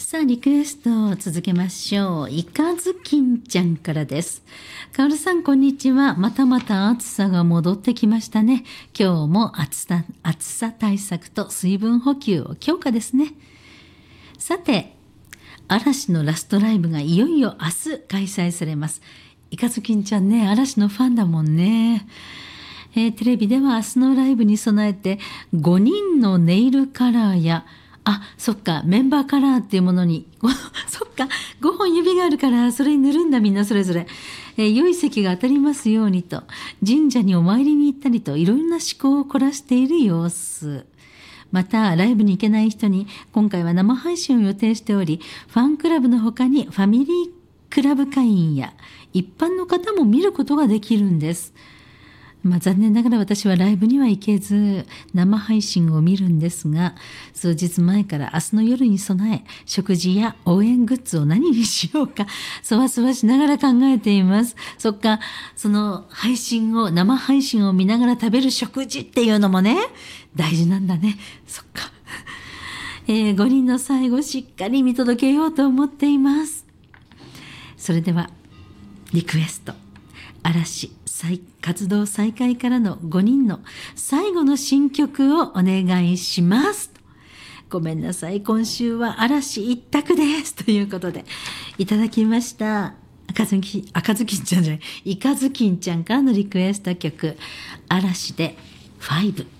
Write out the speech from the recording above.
さあリクエストを続けましょう。いかずきんちゃんからです。かおるさんこんにちは。またまた暑さが戻ってきましたね。今日も暑さ対策と水分補給を強化ですね。さて嵐のラストライブがいよいよ明日開催されます。いかずきんちゃんね、嵐のファンだもんね。テレビでは明日のライブに備えて5人のネイルカラーやそっか、メンバーカラーっていうものにそっか、5本指があるからそれに塗るんだ、みんなそれぞれ。良い席が当たりますようにと神社にお参りに行ったりといろんな思考を凝らしている様子。またライブに行けない人に今回は生配信を予定しており、ファンクラブの他にファミリークラブ会員や一般の方も見ることができるんです。残念ながら私はライブには行けず生配信を見るんですが、数日前から明日の夜に備え食事や応援グッズを何にしようかそわそわしながら考えています。そっか、その生配信を見ながら食べる食事っていうのもね大事なんだね。そっか、5人の最後しっかり見届けようと思っています。それではリクエスト、嵐活動再開からの5人の最後の新曲をお願いします。ごめんなさい、今週は嵐一択ですということでいただきました。いかずきんちゃんからのリクエスト曲、嵐で5。